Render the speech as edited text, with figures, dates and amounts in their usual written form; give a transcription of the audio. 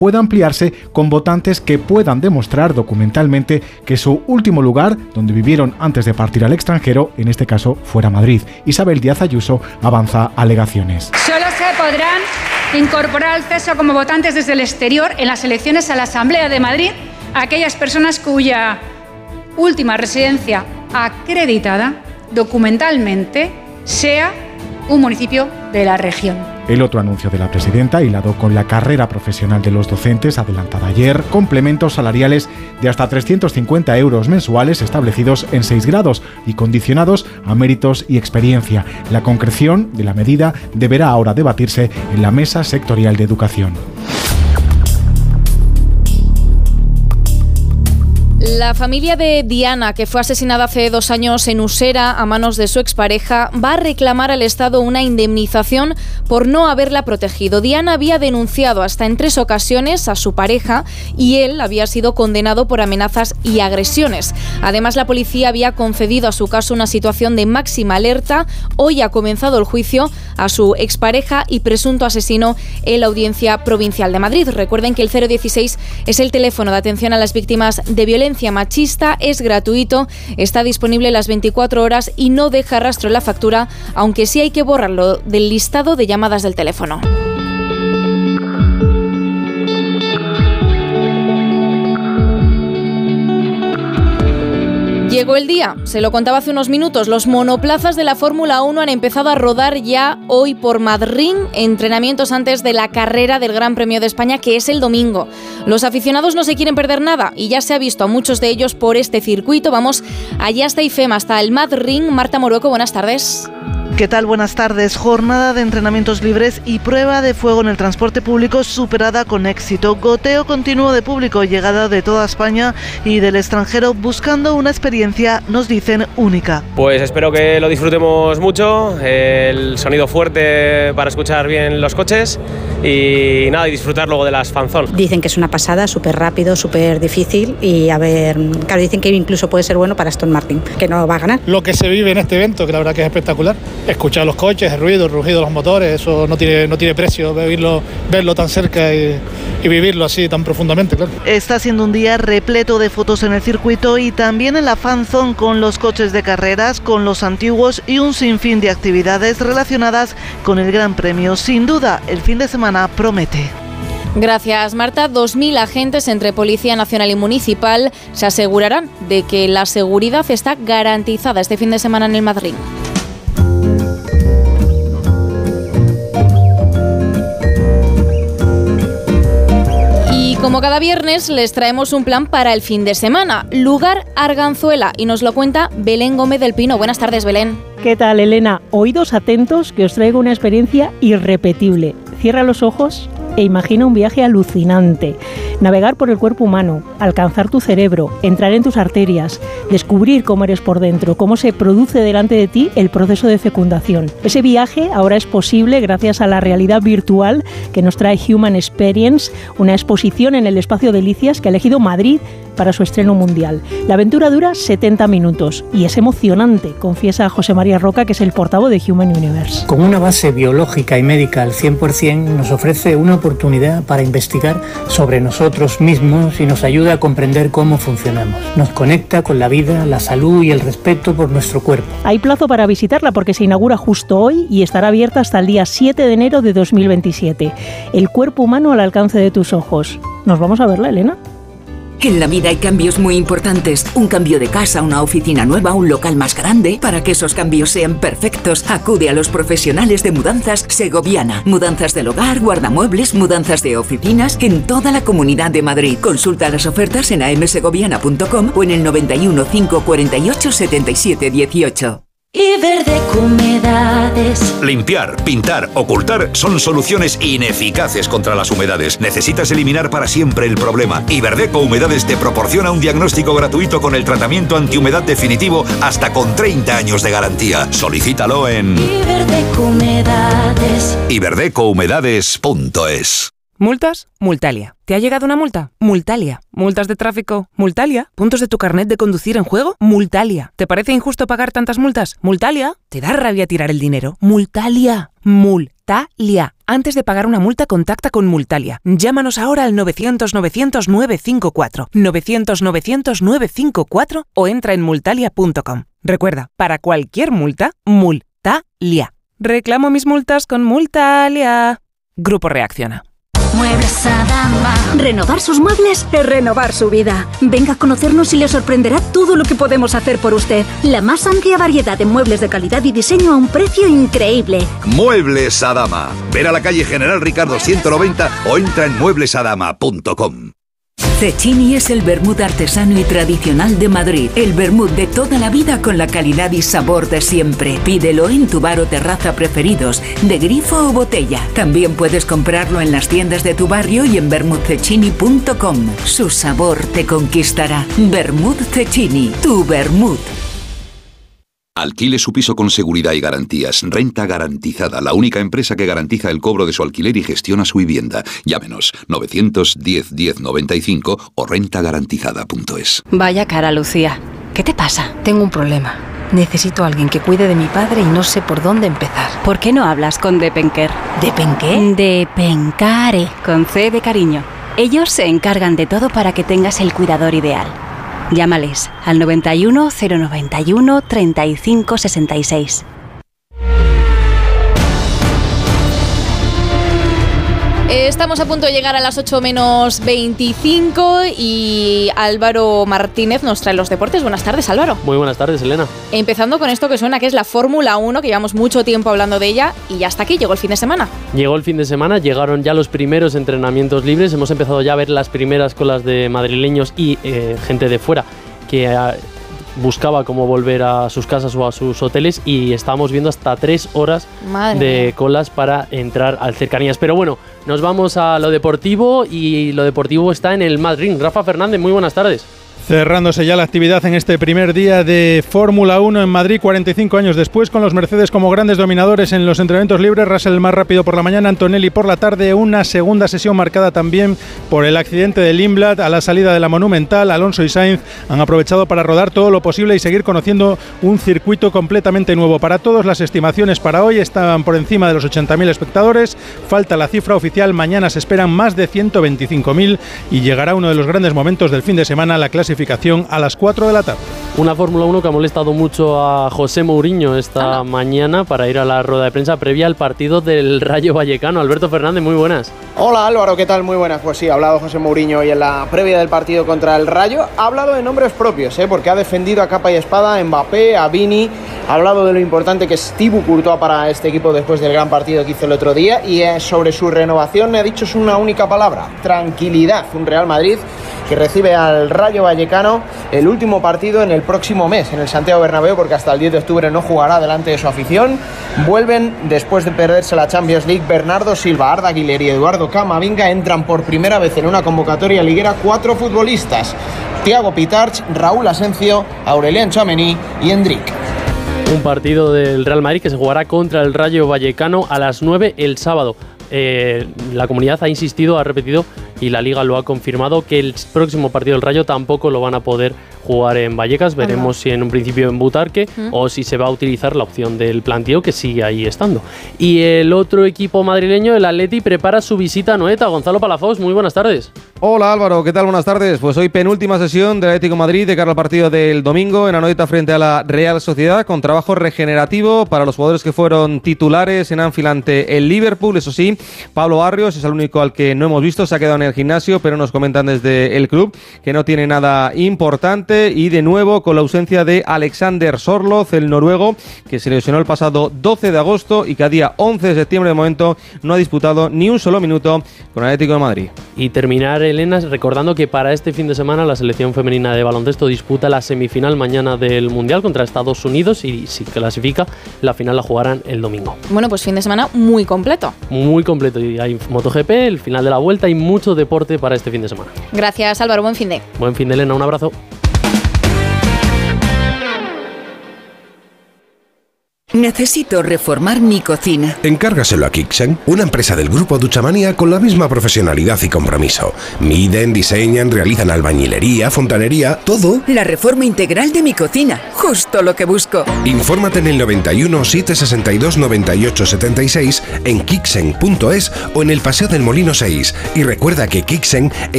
pueda ampliarse con votantes que puedan demostrar documentalmente que su último lugar, donde vivieron antes de partir al extranjero, en este caso fuera Madrid. Isabel Díaz Ayuso avanza alegaciones. Solo se podrán incorporar al censo como votantes desde el exterior en las elecciones a la Asamblea de Madrid aquellas personas cuya última residencia acreditada documentalmente sea un municipio de la región. El otro anuncio de la presidenta, hilado con la carrera profesional de los docentes, adelantada ayer, complementos salariales de hasta 350 euros mensuales establecidos en 6 grados y condicionados a méritos y experiencia. La concreción de la medida deberá ahora debatirse en la Mesa Sectorial de Educación. La familia de Diana, que fue asesinada hace 2 años en Usera a manos de su expareja, va a reclamar al Estado una indemnización por no haberla protegido. Diana había denunciado hasta en 3 ocasiones a su pareja y él había sido condenado por amenazas y agresiones. Además, la policía había concedido a su caso una situación de máxima alerta. Hoy ha comenzado el juicio a su expareja y presunto asesino en la Audiencia Provincial de Madrid. Recuerden que el 016 es el teléfono de atención a las víctimas de violencia machista, es gratuito, está disponible las 24 horas y no deja rastro en la factura, aunque sí hay que borrarlo del listado de llamadas del teléfono. Llegó el día, se lo contaba hace unos minutos, los monoplazas de la Fórmula 1 han empezado a rodar ya hoy por Madrid, entrenamientos antes de la carrera del Gran Premio de España, que es el domingo. Los aficionados no se quieren perder nada y ya se ha visto a muchos de ellos por este circuito. Vamos allá hasta IFEMA, hasta el Madrid. Marta Morueco, buenas tardes. ¿Qué tal? Buenas tardes. Jornada de entrenamientos libres y prueba de fuego en el transporte público superada con éxito. Goteo continuo de público, llegada de toda España y del extranjero, buscando una experiencia, nos dicen, única. Pues espero que lo disfrutemos mucho, el sonido fuerte para escuchar bien los coches y nada, y disfrutar luego de las fanzón. Dicen que es una pasada, súper rápido, súper difícil y a ver, claro, dicen que incluso puede ser bueno para Aston Martin, que no va a ganar. Lo que se vive en este evento, que la verdad que es espectacular. Escuchar los coches, el ruido, el rugido de los motores, eso no tiene precio, verlo tan cerca y vivirlo así tan profundamente, claro. Está siendo un día repleto de fotos en el circuito y también en la fan zone con los coches de carreras, con los antiguos y un sinfín de actividades relacionadas con el Gran Premio. Sin duda, el fin de semana promete. Gracias, Marta. 2.000 agentes entre Policía Nacional y Municipal se asegurarán de que la seguridad está garantizada este fin de semana en el Madrid. Como cada viernes, les traemos un plan para el fin de semana. Lugar Arganzuela, y nos lo cuenta Belén Gómez del Pino. Buenas tardes, Belén. ¿Qué tal, Elena? Oídos atentos, que os traigo una experiencia irrepetible. Cierra los ojos e imagina un viaje alucinante. Navegar por el cuerpo humano, alcanzar tu cerebro, entrar en tus arterias, descubrir cómo eres por dentro, cómo se produce delante de ti el proceso de fecundación. Ese viaje ahora es posible gracias a la realidad virtual que nos trae Human Experience, una exposición en el Espacio Delicias que ha elegido Madrid para su estreno mundial. La aventura dura 70 minutos y es emocionante, confiesa José María Roca, que es el portavoz de Human Universe. Con una base biológica y médica al 100%, nos ofrece una oportunidad para investigar sobre nosotros mismos y nos ayuda a comprender cómo funcionamos. Nos conecta con la vida, la salud y el respeto por nuestro cuerpo. Hay plazo para visitarla porque se inaugura justo hoy y estará abierta hasta el día 7 de enero de 2027. El cuerpo humano al alcance de tus ojos. ¿Nos vamos a verla, Elena? En la vida hay cambios muy importantes. Un cambio de casa, una oficina nueva, un local más grande. Para que esos cambios sean perfectos, acude a los profesionales de Mudanzas Segoviana. Mudanzas del hogar, guardamuebles, mudanzas de oficinas en toda la Comunidad de Madrid. Consulta las ofertas en amsegoviana.com o en el 91 548 77 18. Iberdeco Humedades. Limpiar, pintar, ocultar son soluciones ineficaces contra las humedades. Necesitas eliminar para siempre el problema. Iberdeco Humedades te proporciona un diagnóstico gratuito con el tratamiento antihumedad definitivo hasta con 30 años de garantía. Solicítalo en Iberdeco Humedades. iberdecohumedades.es. ¿Multas? Multalia. ¿Te ha llegado una multa? Multalia. ¿Multas de tráfico? Multalia. ¿Puntos de tu carnet de conducir en juego? Multalia. ¿Te parece injusto pagar tantas multas? Multalia. ¿Te da rabia tirar el dinero? Multalia. Multalia. Antes de pagar una multa, contacta con Multalia. Llámanos ahora al 900-900-954. 900-900-954 o entra en multalia.com. Recuerda, para cualquier multa, Multalia. Reclamo mis multas con Multalia. Grupo Reacciona. Muebles Adama. Renovar sus muebles es renovar su vida. Venga a conocernos y le sorprenderá todo lo que podemos hacer por usted. La más amplia variedad de muebles de calidad y diseño a un precio increíble. Muebles Adama. Ver a la calle General Ricardo 190 o entra en mueblesadama.com. Cecchini es el vermut artesano y tradicional de Madrid. El vermut de toda la vida con la calidad y sabor de siempre. Pídelo en tu bar o terraza preferidos, de grifo o botella. También puedes comprarlo en las tiendas de tu barrio y en vermutcecchini.com. Su sabor te conquistará. Vermut Cecchini, tu vermut. Alquile su piso con seguridad y garantías. Renta Garantizada, la única empresa que garantiza el cobro de su alquiler y gestiona su vivienda. Llámenos 910 1095 o rentagarantizada.es. Vaya cara, Lucía. ¿Qué te pasa? Tengo un problema. Necesito a alguien que cuide de mi padre y no sé por dónde empezar. ¿Por qué no hablas con Depenker? ¿Depenqué? Depencare, con C de cariño. Ellos se encargan de todo para que tengas el cuidador ideal. Llámales al 91 091 35 66. Estamos a punto de llegar a las 8 menos 25 y Álvaro Martínez nos trae los deportes. Buenas tardes, Álvaro. Muy buenas tardes, Elena. Empezando con esto que suena, que es la Fórmula 1, que llevamos mucho tiempo hablando de ella y ya está aquí, llegó el fin de semana. Llegó el fin de semana, llegaron ya los primeros entrenamientos libres, hemos empezado ya a ver las primeras colas de madrileños y gente de fuera que buscaba cómo volver a sus casas o a sus hoteles y estábamos viendo hasta 3 horas de colas para entrar al Cercanías. Pero bueno, nos vamos a lo deportivo y lo deportivo está en el Madrid. Rafa Fernández, muy buenas tardes. Cerrándose ya la actividad en este primer día de Fórmula 1 en Madrid, 45 años después, con los Mercedes como grandes dominadores en los entrenamientos libres. Russell el más rápido por la mañana, Antonelli por la tarde, una segunda sesión marcada también por el accidente de Limblad a la salida de la Monumental. Alonso y Sainz han aprovechado para rodar todo lo posible y seguir conociendo un circuito completamente nuevo para todos. Las estimaciones para hoy estaban por encima de los 80.000 espectadores, falta la cifra oficial, mañana se esperan más de 125.000 y llegará uno de los grandes momentos del fin de semana, la clasificación a las 4 de la tarde. Una Fórmula 1 que ha molestado mucho a José Mourinho esta mañana para ir a la rueda de prensa previa al partido del Rayo Vallecano. Alberto Fernández, muy buenas. Hola Álvaro, ¿qué tal? Muy buenas. Pues sí, ha hablado José Mourinho hoy en la previa del partido contra el Rayo. Ha hablado de nombres propios, porque ha defendido a capa y espada a Mbappé, a Vini. Ha hablado de lo importante que es Thibaut Courtois para este equipo después del gran partido que hizo el otro día. Y sobre su renovación ha dicho una única palabra: tranquilidad. Un Real Madrid que recibe al Rayo Vallecano el último partido en el próximo mes, en el Santiago Bernabéu, porque hasta el 10 de octubre no jugará delante de su afición. Vuelven, después de perderse la Champions League, Bernardo Silva, Arda Güler y Eduardo Camavinga. Entran por primera vez en una convocatoria liguera 4 futbolistas: Thiago Pitarch, Raúl Asencio, Aurélien Tchouaméni y Endrick. Un partido del Real Madrid que se jugará contra el Rayo Vallecano a las 9 el sábado. La comunidad ha insistido, ha repetido y la Liga lo ha confirmado, que el próximo partido del Rayo tampoco lo van a poder jugar en Vallecas. Veremos si en un principio en Butarque o si se va a utilizar la opción del planteo, que sigue ahí estando. Y el otro equipo madrileño, el Atleti, prepara su visita a Anoeta. Gonzalo Palafox, muy buenas tardes. Hola Álvaro, ¿qué tal? Buenas tardes. Pues hoy penúltima sesión del Atlético de Madrid de cara al partido del domingo en Anoeta frente a la Real Sociedad, con trabajo regenerativo para los jugadores que fueron titulares en Anfield ante el Liverpool. Eso sí, Pablo Barrios es el único al que no hemos visto, se ha quedado en el gimnasio, pero nos comentan desde el club que no tiene nada importante. Y de nuevo con la ausencia de Alexander Sorloth, el noruego, que se lesionó el pasado 12 de agosto y que a día 11 de septiembre de momento no ha disputado ni un solo minuto con el Atlético de Madrid. Y terminar, Elena, recordando que para este fin de semana la selección femenina de baloncesto disputa la semifinal mañana del Mundial contra Estados Unidos, y si clasifica, la final la jugarán el domingo. Bueno, pues fin de semana muy completo. Muy completo, y hay MotoGP, el final de la Vuelta y mucho deporte para este fin de semana. Gracias, Álvaro, buen fin de. Buen fin de, Elena, un abrazo. Necesito reformar mi cocina. Encárgaselo a Kixen, una empresa del grupo Duchamanía con la misma profesionalidad y compromiso. Miden, diseñan, realizan albañilería, fontanería, todo. La reforma integral de mi cocina, justo lo que busco. Infórmate en el 91 762 98 76 en kixen.es o en el Paseo del Molino 6. Y recuerda que Kixen